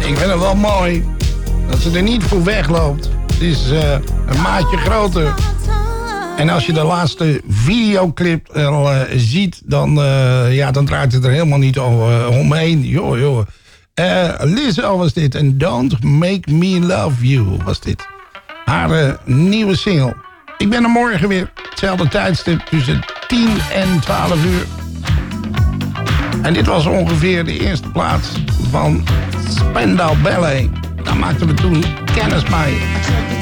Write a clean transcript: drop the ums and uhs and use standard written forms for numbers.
ik vind het wel mooi dat ze er niet voor wegloopt. Het is een maatje groter. En als je de laatste videoclip ziet, dan draait het er helemaal niet omheen. Joh. Lizzo was dit. En Don't Make Me Love You was dit. Haar nieuwe single. Ik ben er morgen weer. Hetzelfde tijdstip tussen 10 en 12 uur. En dit was ongeveer de eerste plaats van Spandau Ballet. Daar maakten we toen kennis mee.